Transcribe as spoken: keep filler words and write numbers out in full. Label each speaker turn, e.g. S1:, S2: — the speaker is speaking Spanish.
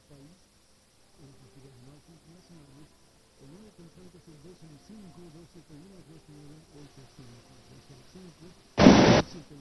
S1: país, en las actividades internacionales, el número telefónico es el dos uno cinco, dos siete uno, dos nueve ocho cinco. dos uno cinco, dos siete